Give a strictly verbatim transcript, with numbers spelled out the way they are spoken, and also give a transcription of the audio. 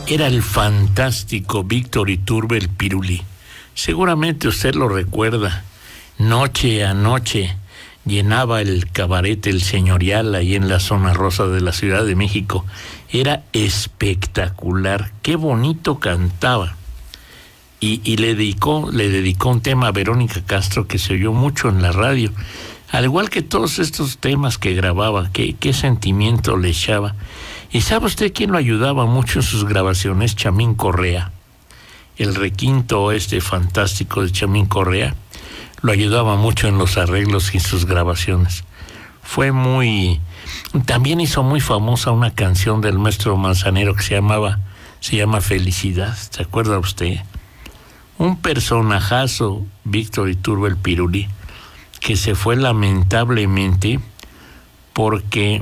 Era el fantástico Víctor Iturbe el Pirulí. Seguramente usted lo recuerda. Noche a noche llenaba el cabaret El Señorial ahí en la zona rosa de la Ciudad de México. Era espectacular. Qué bonito cantaba. Y, y le dedicó, le dedicó un tema a Verónica Castro que se oyó mucho en la radio. Al igual que todos estos temas que grababa, qué, qué sentimiento le echaba. ¿Y sabe usted quién lo ayudaba mucho en sus grabaciones? Chamín Correa. El requinto este fantástico de Chamín Correa lo ayudaba mucho en los arreglos y sus grabaciones. Fue muy... También hizo muy famosa una canción del maestro Manzanero que se llamaba, se llama Felicidad. ¿Se acuerda usted? Un personajazo, Víctor Iturbe el Pirulí, que se fue lamentablemente porque